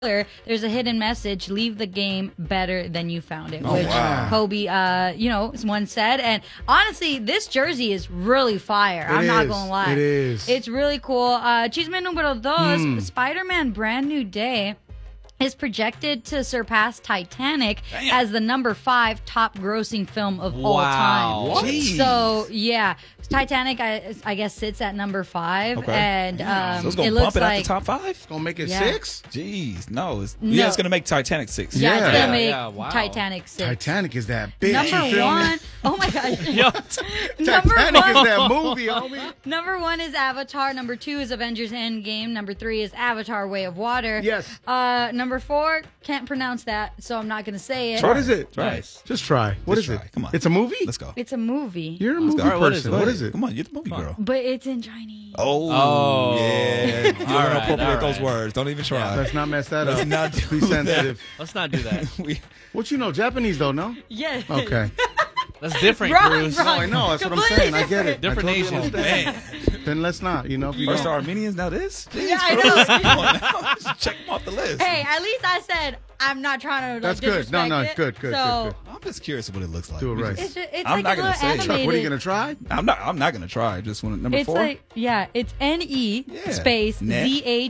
there's a hidden message: "Leave the game better than you found it," which wow. Kobe, once said. And honestly, this jersey is really fire. I'm not gonna lie, It is. It's really cool. Chisme número dos: Spider-Man: Brand New Day is projected to surpass Titanic as the number 5 top grossing film of all time. What? So, yeah. Titanic, I guess, sits at number 5. Okay. And So it's gonna it bump looks it out like the top 5? Gonna make it Yeah. 6? Jeez, no. It's No. gonna make Titanic 6. Yeah, it's Yeah. going to make Yeah, wow. Titanic 6. Titanic is that bitch. Number you feel 1. me? Oh, my gosh. Titanic Number is that movie, homie. Number 1 is Avatar. Number 2 is Avengers Endgame. Number 3 is Avatar: Way of Water. Yes. Number 4, can't pronounce that, so I'm not going to say it. What is it? Nice. Just try. What is Just try. it? Come on. It's a movie? Let's go. It's a movie, You're a movie go. All right, what is person. it? What is it? Come on, you're the movie girl. but it's in Chinese. Oh, yeah. You don't All right, appropriate all those right. words. Don't even try. Let's not mess that Let's up. not do Be sensitive. Let's not do that. What you know? Japanese, though, no? Yeah. Okay. That's different, Wrong, Cruz. wrong. No, I know. That's what I'm Completely saying. I get it. Different I totally nation. understand. Man. Then let's not. You know, if you First don't. are Armenians, now this? Yeah, I know. Come on now. Just check them off the list. Hey, at least I said I'm not trying to. Like, That's good. No, disrespect no, it. good. So I'm just curious what it looks like. Do it right. it's I'm like not a gonna little say it. animated. What are you going to try? I'm not gonna try. Just one number It's 4. like it's NE Yeah. space Net.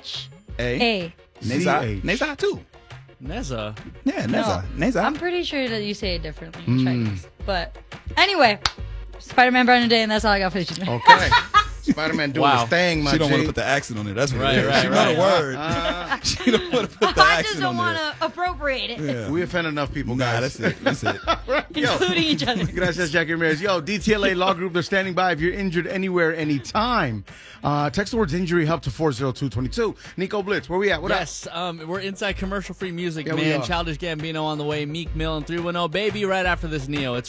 ZHA. Neza. Neza too. Neza. Yeah, No. Neza. Neza. I'm pretty sure that you say it differently in Chinese. But anyway, Spider-Man: Brand New Day, and that's all I got for you. Okay. Spider-Man doing Wow. his thing, my She don't want G. to put the accent on it. That's what Right, it is. right, She right. know the word. She don't want to put the I accent just don't on want there. to appropriate it, Yeah. We offend enough people, Nah, guys. that's it. That's it. Yo. including each other. Gracias, Jackie Ramirez. Yo, DTLA Law Group, they're standing by if you're injured anywhere, anytime. Text the words injury help to 40222. Nico Blitz, where we at? What up? Yes, we're inside commercial-free music, Yeah, we man. are. Childish Gambino on the way. Meek Mill and 310 Baby right after this Neo. It's